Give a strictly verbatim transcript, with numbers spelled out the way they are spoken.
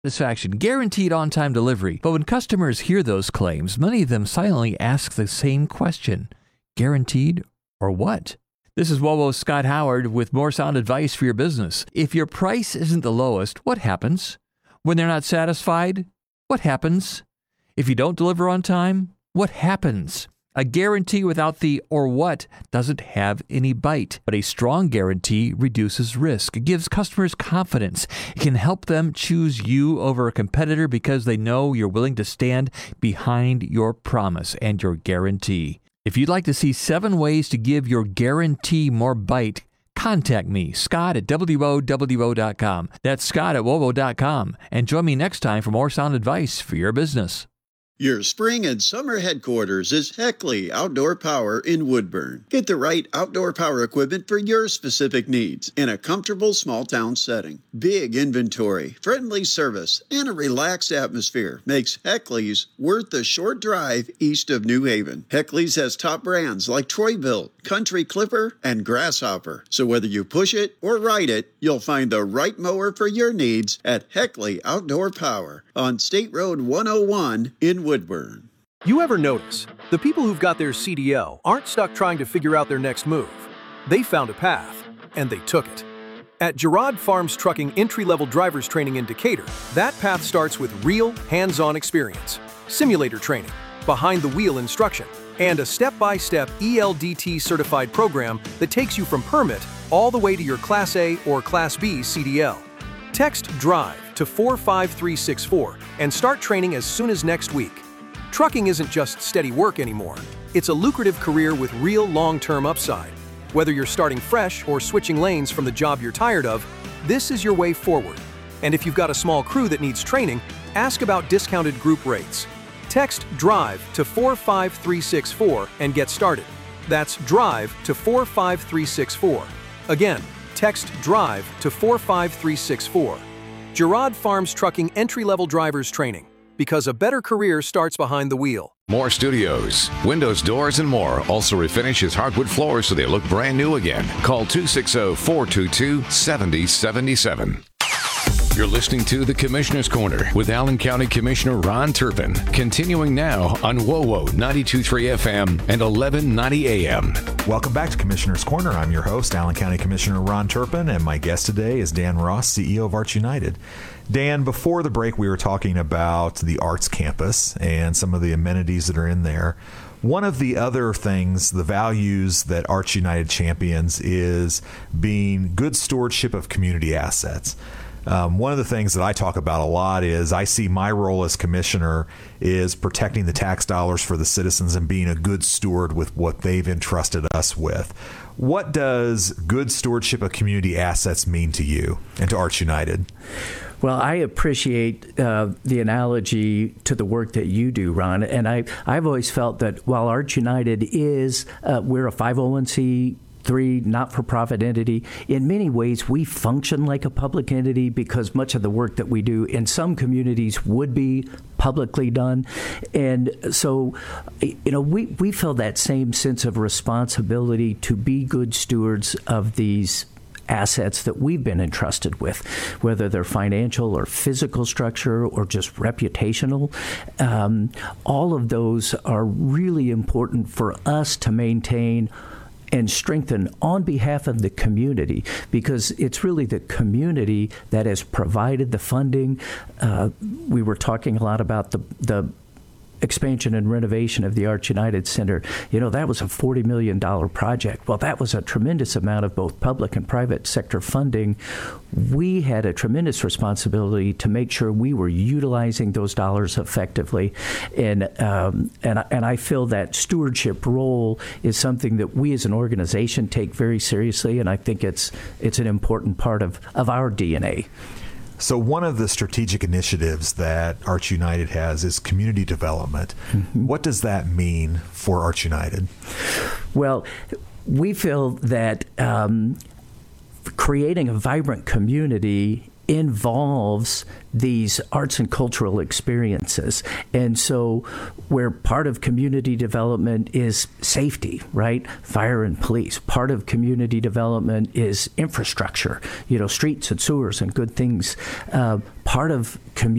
satisfaction, guaranteed on-time delivery. But when customers hear those claims, many of them silently ask the same question: guaranteed or what? This is Wowo's Scott Howard with more sound advice for your business. If your price isn't the lowest, what happens? When they're not satisfied, what happens? If you don't deliver on time, what happens? A guarantee without the or what doesn't have any bite, but a strong guarantee reduces risk. It gives customers confidence. It can help them choose you over a competitor because they know you're willing to stand behind your promise and your guarantee. If you'd like to see seven ways to give your guarantee more bite, contact me, Scott at W O W O dot com. That's Scott at Wowo dot com. And join me next time for more sound advice for your business. Your spring and summer headquarters is Heckley Outdoor Power in Woodburn. Get the right outdoor power equipment for your specific needs in a comfortable small town setting. Big inventory, friendly service, and a relaxed atmosphere makes Heckley's worth the short drive east of New Haven. Heckley's has top brands like Troy-Bilt, Country Clipper, and Grasshopper. So whether you push it or ride it, you'll find the right mower for your needs at Heckley Outdoor Power on State Road one oh one in Woodburn. You ever notice the people who've got their C D L aren't stuck trying to figure out their next move? They found a path, and they took it. At Girard Farms Trucking Entry-Level Drivers Training in Decatur, that path starts with real, hands-on experience, simulator training, behind-the-wheel instruction, and a step-by-step E L D T certified program that takes you from permit all the way to your Class A or Class B C D L. Text DRIVE to four five three six four and start training as soon as next week. Trucking isn't just steady work anymore. It's a lucrative career with real long-term upside. Whether you're starting fresh or switching lanes from the job you're tired of, this is your way forward. And if you've got a small crew that needs training, ask about discounted group rates. Text DRIVE to four five three six four and get started. That's DRIVE to four five three six four. Again, text DRIVE to four five three six four. Girard Farms Trucking Entry-Level Drivers Training, because a better career starts behind the wheel. More studios, windows, doors, and more. Also refinish his hardwood floors so they look brand new again. Call two six zero, four two two, seven zero seven seven. You're listening to The Commissioner's Corner with Allen County Commissioner Ron Turpin. Continuing now on Wowo ninety-two point three F M and eleven ninety A M. Welcome back to Commissioner's Corner. I'm your host, Allen County Commissioner Ron Turpin, and my guest today is Dan Ross, C E O of Arts United. Dan, before the break, we were talking about the Arts Campus and some of the amenities that are in there. One of the other things, the values that Arts United champions, is being good stewardship of community assets. Um, one of the things that I talk about a lot is I see my role as commissioner is protecting the tax dollars for the citizens and being a good steward with what they've entrusted us with. What does good stewardship of community assets mean to you and to Arts United? Well, I appreciate uh, the analogy to the work that you do, Ron. And I, I've always felt that while Arts United is, uh, we're a five oh one c three not-for-profit entity. In many ways, we function like a public entity because much of the work that we do in some communities would be publicly done. And so, you know, we, we feel that same sense of responsibility to be good stewards of these assets that we've been entrusted with, whether they're financial or physical structure or just reputational. Um, all of those are really important for us to maintain and strengthen on behalf of the community, because it's really the community that has provided the funding. Uh, we were talking a lot about the the expansion and renovation of the Arts United Center. You know, that was a forty million dollars project. Well, that was a tremendous amount of both public and private sector funding. We had a tremendous responsibility to make sure we were utilizing those dollars effectively. And um, and, and I feel that stewardship role is something that we as an organization take very seriously, and I think it's it's an important part of, of our D N A. So one of the strategic initiatives that Arts United has is community development. Mm-hmm. What does that mean for Arts United? Well, we feel that um, creating a vibrant community involves these arts and cultural experiences. And so where part of community development is safety, right? Fire and police. Part of community development is infrastructure, you know, streets and sewers and good things. Uh, part of community